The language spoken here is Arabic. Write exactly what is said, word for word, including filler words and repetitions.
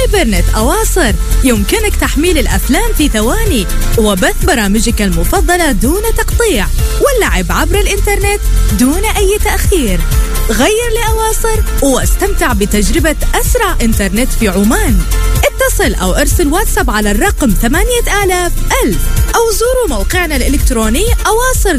فايبر نت أواصر يمكنك تحميل الأفلام في ثواني وبث برامجك المفضلة دون تقطيع واللعب عبر الإنترنت دون أي تأخير. غير لأواصر واستمتع بتجربة أسرع إنترنت في عمان. اتصل أو ارسل واتساب على الرقم ثمانية آلاف ألف أو زوروا موقعنا الإلكتروني أواصر